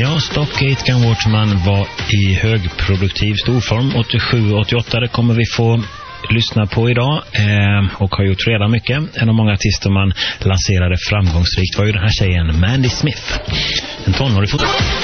Ja, Stock Aitken Waterman var i högproduktiv storform 87-88. Det kommer vi få lyssna på idag och har gjort redan mycket. En av många artister man lanserade framgångsrikt var ju den här tjejen Mandy Smith. En tonårig fotboll.